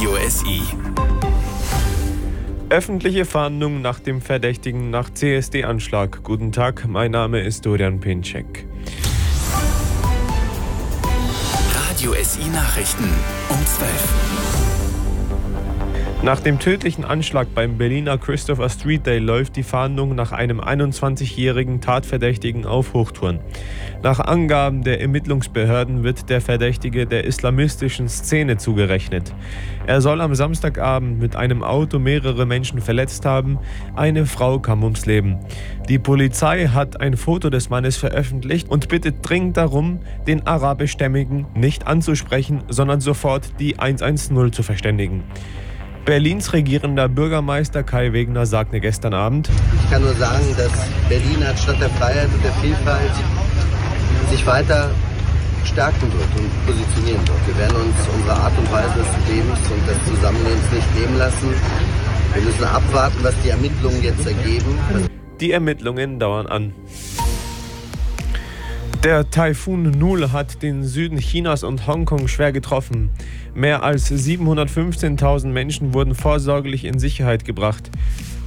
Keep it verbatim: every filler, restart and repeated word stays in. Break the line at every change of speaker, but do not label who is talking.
Radio S I.
Öffentliche Fahndung nach dem Verdächtigen nach C S D-Anschlag. Guten Tag, mein Name ist Dorian Pinczek.
Radio S I Nachrichten um zwölf.
Nach dem tödlichen Anschlag beim Berliner Christopher Street Day läuft die Fahndung nach einem einundzwanzigjährigen Tatverdächtigen auf Hochtouren. Nach Angaben der Ermittlungsbehörden wird der Verdächtige der islamistischen Szene zugerechnet. Er soll am Samstagabend mit einem Auto mehrere Menschen verletzt haben. Eine Frau kam ums Leben. Die Polizei hat ein Foto des Mannes veröffentlicht und bittet dringend darum, den arabischstämmigen nicht anzusprechen, sondern sofort die hundertzehn zu verständigen. Berlins regierender Bürgermeister Kai Wegner sagte gestern Abend:
Ich kann nur sagen, dass Berlin als Stadt der Freiheit und der Vielfalt sich weiter stärken wird und positionieren wird. Wir werden uns unsere Art und Weise des Lebens und des Zusammenlebens nicht nehmen lassen. Wir müssen abwarten, was die Ermittlungen jetzt ergeben.
Die Ermittlungen dauern an. Der Taifun Nul hat den Süden Chinas und Hongkong schwer getroffen. Mehr als siebenhundertfünfzehntausend Menschen wurden vorsorglich in Sicherheit gebracht.